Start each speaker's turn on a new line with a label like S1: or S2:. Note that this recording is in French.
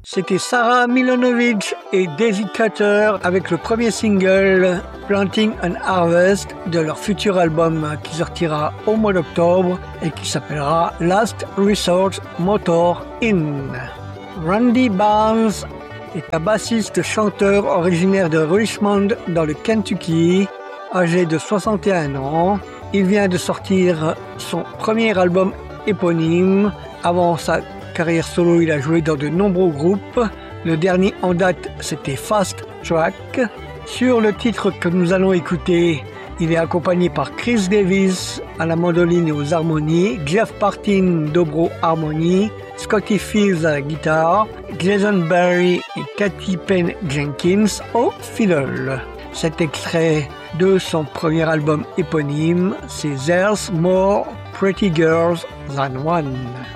S1: C'était Sarah Milanovic et Daisy Cutter avec le premier single Planting and Harvest de leur futur album qui sortira au mois d'octobre et qui s'appellera Last Resort Motor Inn. Randy Barnes est un bassiste-chanteur originaire de Richmond dans le Kentucky, âgé de 61 ans. Il vient de sortir son premier album éponyme. Avant sa carrière solo, il a joué dans de nombreux groupes. Le dernier en date, c'était Fast Track. Sur le titre que nous allons écouter, il est accompagné par Chris Davis à la mandoline et aux harmonies, Jeff Partin dobro harmonie, Scotty Fields à la guitare, Jason Barry et Katy Payne Jenkins au fiddle. Cet extrait de son premier album éponyme, c'est There's More Pretty Girls Than One.